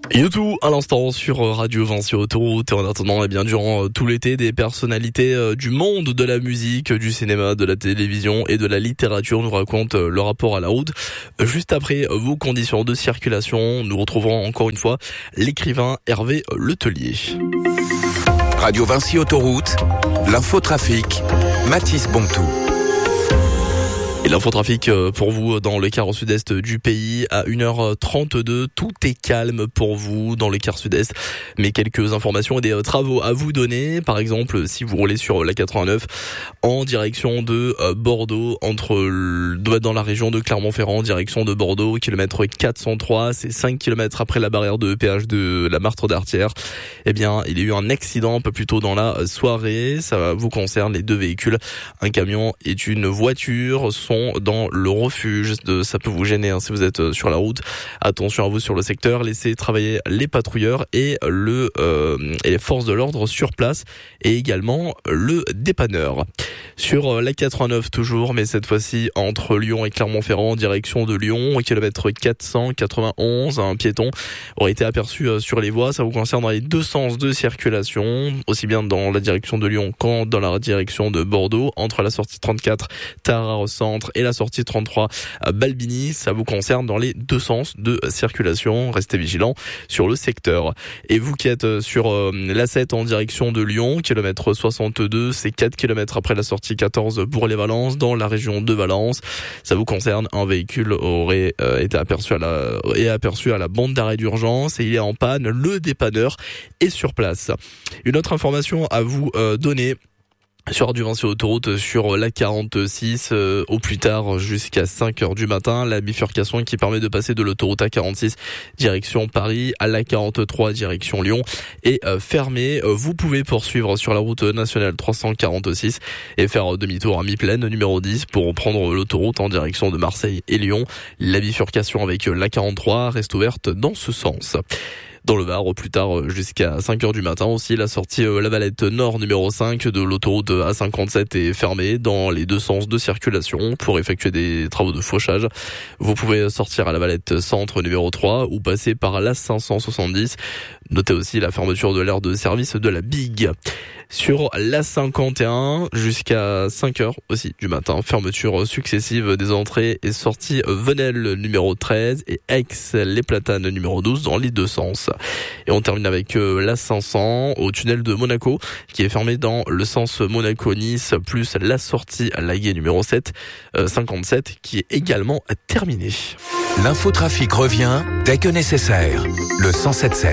YouTube à l'instant sur Radio Vinci Autoroute. Et en attendant, eh bien, durant tout l'été, des personnalités du monde de la musique, du cinéma, de la télévision et de la littérature nous racontent leur rapport à la route. Juste après vos conditions de circulation, nous retrouverons encore une fois l'écrivain Hervé Letellier. Radio Vinci Autoroute, l'infotrafic, Mathis Bontou. Et l'infotrafic pour vous dans le quart sud-est du pays à 1h32. Tout est calme pour vous dans le quart sud-est. Mais quelques informations et des travaux à vous donner. Par exemple, si vous roulez sur la 89 en direction de Bordeaux, dans la région de Clermont-Ferrand, direction de Bordeaux, kilomètre 403, c'est 5 km après la barrière de péage de la Martre d'Artière. Eh bien, il y a eu un accident un peu plus tôt dans la soirée. Ça vous concerne les deux véhicules. Un camion et une voiture sont dans le refuge. Ça peut vous gêner si vous êtes sur la route. Attention à vous sur le secteur. Laissez travailler les patrouilleurs et les forces de l'ordre sur place et également le dépanneur. Sur la 89 toujours, mais cette fois-ci entre Lyon et Clermont-Ferrand, direction de Lyon, au kilomètre 491, un piéton aurait été aperçu sur les voies. Ça vous concerne dans les deux sens de circulation, aussi bien dans la direction de Lyon qu'en dans la direction de Bordeaux, entre la sortie 34 Tarare Centre et la sortie 33 à Balbini. Ça vous concerne dans les deux sens de circulation. Restez vigilants sur le secteur. Et vous qui êtes sur la 7 en direction de Lyon, kilomètre 62, c'est 4 km après la sortie 14 Bourg-les-Valences dans la région de Valence. Ça vous concerne, un véhicule aurait été aperçu à la bande d'arrêt d'urgence et il est en panne. Le dépanneur est sur place. Une autre information à vous donner. Sur du Vinci Autoroute, sur la 46, au plus tard jusqu'à 5h du matin, la bifurcation qui permet de passer de l'autoroute A46 direction Paris à la 43 direction Lyon est fermée. Vous pouvez poursuivre sur la route nationale 346 et faire demi-tour à mi-plaine numéro 10 pour prendre l'autoroute en direction de Marseille et Lyon. La bifurcation avec la 43 reste ouverte dans ce sens. Dans le Var, au plus tard jusqu'à 5h du matin aussi, la sortie La Valette Nord numéro 5 de l'autoroute A57 est fermée dans les deux sens de circulation pour effectuer des travaux de fauchage. Vous pouvez sortir à La Valette Centre numéro 3 ou passer par la 570. Notez aussi la fermeture de l'aire de service de la Big. Sur la 51 jusqu'à 5h aussi du matin, fermeture successive des entrées et sorties Venelle numéro 13 et Aix-les Platanes numéro 12 dans les deux sens. Et on termine avec la 500 au tunnel de Monaco qui est fermé dans le sens Monaco-Nice plus la sortie à Laguet numéro 57 qui est également terminée. L'infotrafic revient dès que nécessaire. Le 107.7.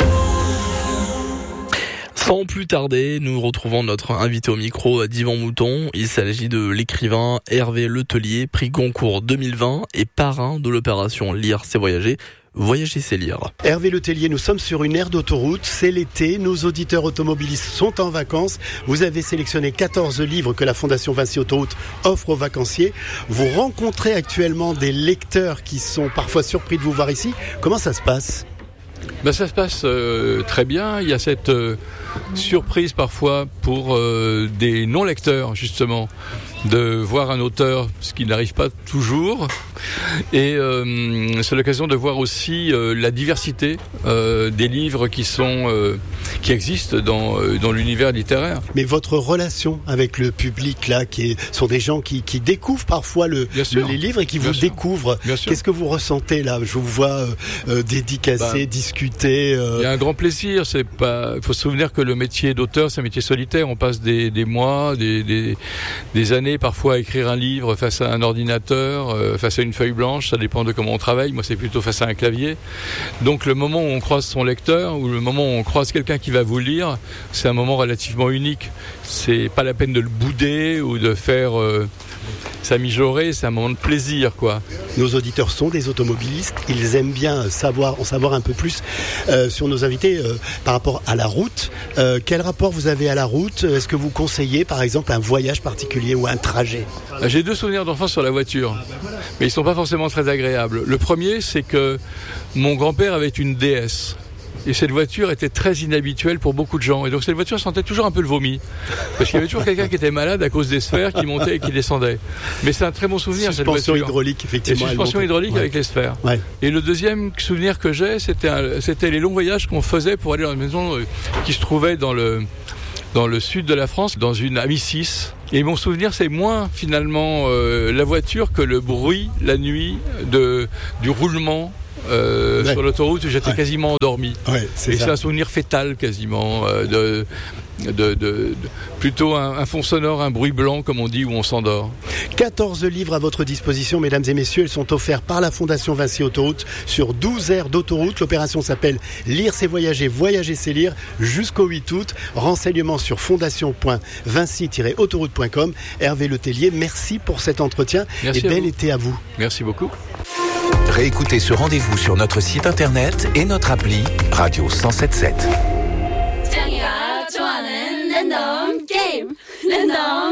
Sans plus tarder, nous retrouvons notre invité au micro d'Yvan Mouton. Il s'agit de l'écrivain Hervé Letellier, prix Goncourt 2020 et parrain de l'opération Lire c'est voyager. Voyager c'est lire. Hervé Letellier, nous sommes sur une aire d'autoroute, c'est l'été, nos auditeurs automobilistes sont en vacances. Vous avez sélectionné 14 livres que la Fondation Vinci Autoroute offre aux vacanciers. Vous rencontrez actuellement des lecteurs qui sont parfois surpris de vous voir ici. Comment ça se passe ? Ça se passe très bien. Il y a cette surprise parfois pour des non-lecteurs, justement, de voir un auteur, ce qui n'arrive pas toujours. Et c'est l'occasion de voir aussi la diversité des livres qui existent dans l'univers littéraire. Mais votre relation avec le public, là, sont des gens qui découvrent parfois les livres et qui vous découvrent. Qu'est-ce que vous ressentez là ? Je vous vois dédicacer, discuter. Il y a un grand plaisir. Il faut se souvenir que le métier d'auteur, c'est un métier solitaire. On passe des mois, des années parfois à écrire un livre face à un ordinateur, face à une feuille blanche. Ça dépend de comment on travaille. Moi, c'est plutôt face à un clavier. Donc, le moment où on croise son lecteur ou le moment où on croise quelqu'un qui va vous lire, c'est un moment relativement unique. C'est pas la peine de le bouder ou de faire s'amijorer, c'est un moment de plaisir, quoi. Nos auditeurs sont des automobilistes, ils aiment bien en savoir un peu plus sur nos invités par rapport à la route. Quel rapport vous avez à la route ? Est-ce que vous conseillez par exemple un voyage particulier ou un trajet ? J'ai 2 souvenirs d'enfance sur la voiture, mais ils sont pas forcément très agréables. Le premier, c'est que mon grand-père avait une DS. Et cette voiture était très inhabituelle pour beaucoup de gens. Et donc cette voiture sentait toujours un peu le vomi. Parce qu'il y avait toujours quelqu'un qui était malade à cause des sphères qui montaient et qui descendaient. Mais c'est un très bon souvenir, cette voiture. Suspension hydraulique, effectivement. Suspension hydraulique avec les sphères. Ouais. Et le deuxième souvenir que j'ai, c'était les longs voyages qu'on faisait pour aller dans une maison qui se trouvait dans le sud de la France, dans une Amicis. Et mon souvenir, c'est moins finalement la voiture que le bruit la nuit du roulement sur l'autoroute où j'étais quasiment endormi. Ouais, c'est un souvenir fétal quasiment plutôt un fond sonore, un bruit blanc comme on dit, où on s'endort. 14 livres à votre disposition, mesdames et messieurs. Ils sont offerts par la Fondation Vinci Autoroute sur 12 aires d'autoroute. L'opération s'appelle Lire c'est voyager, voyager c'est lire, jusqu'au 8 août. Renseignements sur fondation.vinci-autoroute.com. Hervé Letellier, merci pour cet entretien. Merci et bel été à vous. Merci beaucoup. Réécoutez ce rendez-vous sur notre site internet et notre appli Radio 107.7.